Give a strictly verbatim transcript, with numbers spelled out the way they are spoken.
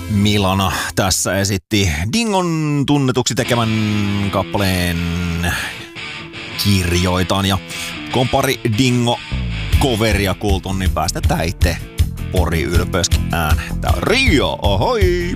Milana tässä esitti Dingon tunnetuksi tekemän kappaleen Kirjoitan, ja kun pari Dingo coveria kuultu, niin päästetään itse Pori ylpeyskin äänen. Tää on Rio, ohoi!